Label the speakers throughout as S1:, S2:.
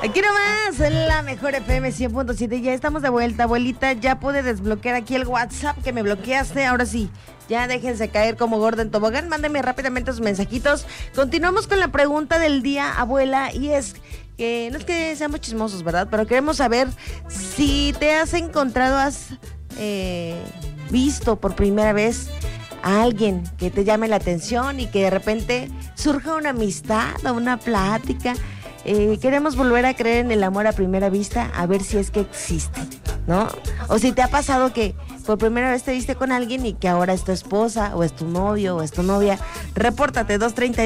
S1: Aquí nomás, en la mejor FM 100.7. Ya estamos de vuelta, abuelita. Ya pude desbloquear aquí el WhatsApp que me bloqueaste. Ahora sí, ya déjense caer como gordo en tobogán. Mándenme rápidamente sus mensajitos. Continuamos con la pregunta del día, abuela. Y es que no es que seamos chismosos, ¿verdad? Pero queremos saber si te has encontrado, has visto por primera vez a alguien que te llame la atención y que de repente surja una amistad o una plática. Queremos volver a creer en el amor a primera vista, a ver si es que existe, ¿no? O si te ha pasado que por primera vez te viste con alguien y que ahora es tu esposa, o es tu novio, o es tu novia. Repórtate,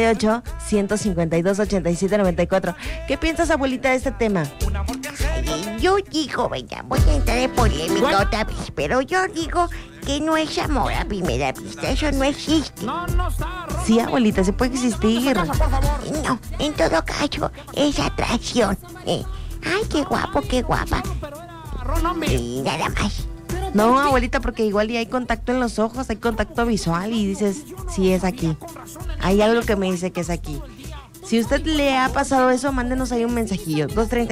S1: 238-152-8794. ¿Qué piensas, abuelita, de este tema?
S2: Yo digo, venga, voy a entrar en polémica otra vez, pero yo digo que no es amor a primera vista, eso no existe.
S1: Sí, abuelita, se puede existir.
S2: No, en todo caso, es atracción. Ay, qué guapo, qué guapa. Y nada más.
S1: No, abuelita, porque igual y hay contacto en los ojos, hay contacto visual y dices, sí, es aquí. Hay algo que me dice que es aquí. Si usted le ha pasado eso, mándenos ahí un mensajillo.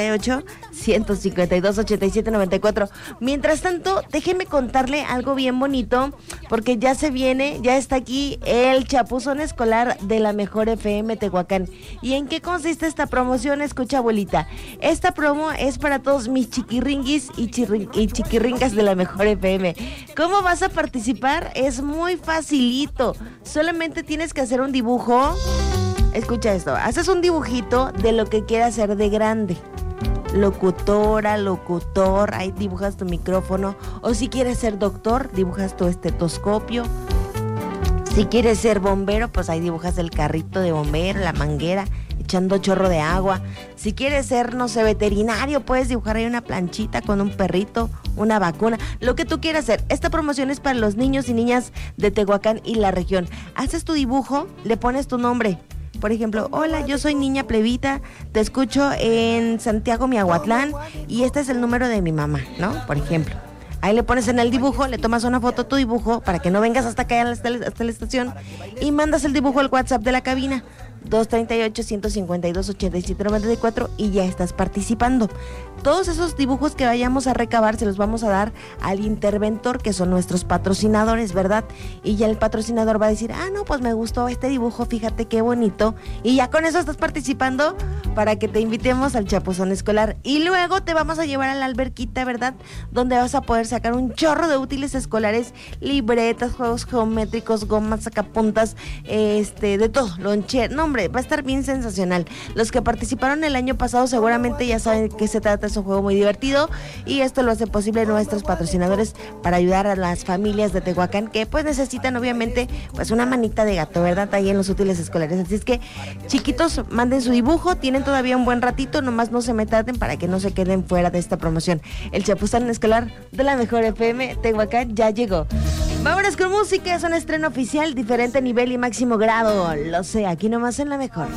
S1: 238-152-8794. Mientras tanto, déjeme contarle algo bien bonito, porque ya se viene, ya está aquí el chapuzón escolar de la Mejor FM Tehuacán. ¿Y en qué consiste esta promoción? Escucha, abuelita. Esta promo es para todos mis chiquirringuis y chiquirringas de la Mejor FM. ¿Cómo vas a participar? Es muy facilito. Solamente tienes que hacer un dibujo. Escucha esto, haces un dibujito de lo que quieras ser de grande. Locutora, locutor, ahí dibujas tu micrófono. O si quieres ser doctor, dibujas tu estetoscopio. Si quieres ser bombero, pues ahí dibujas el carrito de bombero, la manguera, echando chorro de agua. Si quieres ser, no sé, veterinario, puedes dibujar ahí una planchita con un perrito, una vacuna, lo que tú quieras hacer. Esta promoción es para los niños y niñas de Tehuacán y la región. Haces tu dibujo, le pones tu nombre. Por ejemplo, hola, yo soy Niña Plebita, te escucho en Santiago, Miahuatlán, y este es el número de mi mamá, ¿no? Por ejemplo. Ahí le pones en el dibujo, le tomas una foto a tu dibujo para que no vengas hasta acá, hasta la estación, y mandas el dibujo al WhatsApp de la cabina. 238-152-8794 y ya estás participando. Todos esos dibujos que vayamos a recabar se los vamos a dar al interventor, que son nuestros patrocinadores, ¿verdad? Y ya el patrocinador va a decir, no, pues me gustó este dibujo, fíjate qué bonito. Y ya con eso estás participando para que te invitemos al chapuzón escolar. Y luego te vamos a llevar a la alberquita, ¿verdad? Donde vas a poder sacar un chorro de útiles escolares, libretas, juegos geométricos, gomas, sacapuntas, de todo, loncher. No, hombre, va a estar bien sensacional. Los que participaron el año pasado seguramente ya saben de qué se trata. Es un juego muy divertido y esto lo hace posible nuestros patrocinadores para ayudar a las familias de Tehuacán que pues necesitan obviamente pues una manita de gato, ¿verdad? Ahí en los útiles escolares. Así es que, chiquitos, manden su dibujo, tienen todavía un buen ratito, nomás no se me traten para que no se queden fuera de esta promoción. El chapuzón escolar de la Mejor FM Tehuacán ya llegó. Vámonos con música, es un estreno oficial, diferente nivel y máximo grado. Lo sé, aquí nomás en la Mejor.